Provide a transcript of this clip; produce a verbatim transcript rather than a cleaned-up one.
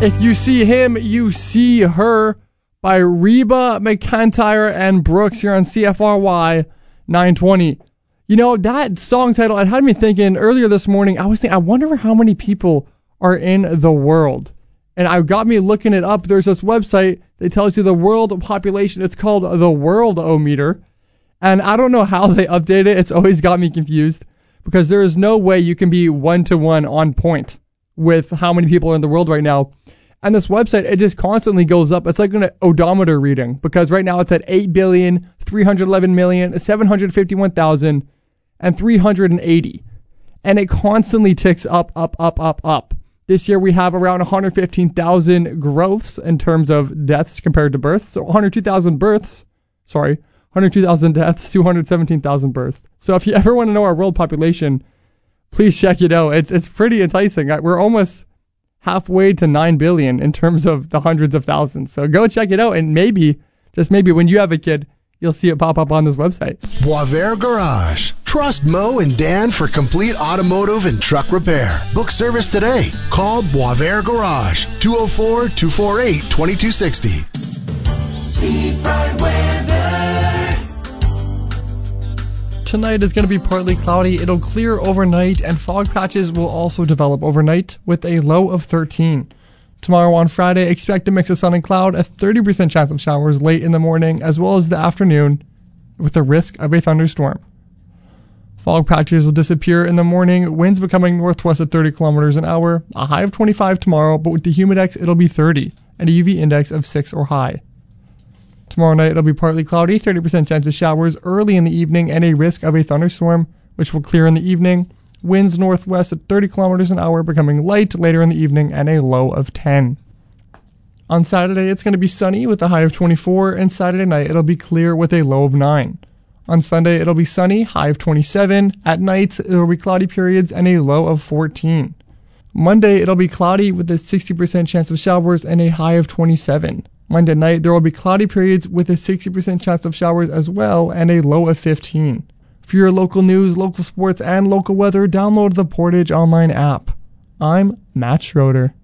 If You See Him, You See Her by Reba McEntire and Brooks here on C F R Y nine twenty. You know, that song title, it had me thinking earlier this morning, I was thinking, I wonder how many people are in the world. And I got me looking it up. There's this website that tells you the world population. It's called the Worldometer. And I don't know how they update it. It's always got me confused because there is no way you can be one-to-one on point with how many people are in the world right now. And this website, it just constantly goes up. It's like an odometer reading because right now it's at eight billion, three hundred eleven million, seven hundred fifty-one thousand, and three hundred eighty. And it constantly ticks up, up, up, up, up. This year we have around one hundred fifteen thousand growths in terms of deaths compared to births. So one hundred two thousand births, sorry, one hundred two thousand deaths, two hundred seventeen thousand births. So if you ever want to know our world population, please check it out. It's it's pretty enticing. We're almost halfway to nine billion in terms of the hundreds of thousands. So go check it out, and maybe, just maybe, when you have a kid, you'll see it pop up on this website. Boisvert Garage. Trust Mo and Dan for complete automotive and truck repair. Book service today. Call Boisvert Garage, two oh four, two four eight, two two six oh. Seafront weather. Tonight is going to be partly cloudy. It'll clear overnight, and fog patches will also develop overnight with a low of thirteen. Tomorrow on Friday, expect a mix of sun and cloud, a thirty percent chance of showers late in the morning as well as the afternoon with the risk of a thunderstorm. Fog patches will disappear in the morning, winds becoming northwest at thirty kilometers an hour, a high of twenty-five tomorrow, but with the humidex it'll be thirty, and a U V index of six or high. Tomorrow night it'll be partly cloudy, thirty percent chance of showers early in the evening, and a risk of a thunderstorm, which will clear in the evening. Winds northwest at thirty kilometers an hour, becoming light later in the evening, and a low of ten. On Saturday, it's going to be sunny with a high of twenty-four, and Saturday night it'll be clear with a low of nine. On Sunday, it'll be sunny, high of twenty-seven. At night, it'll be cloudy periods and a low of fourteen. Monday, it'll be cloudy with a sixty percent chance of showers and a high of twenty-seven. Monday night, there will be cloudy periods with a sixty percent chance of showers as well and a low of fifteen. For your local news, local sports, and local weather, download the Portage Online app. I'm Matt Schroeder.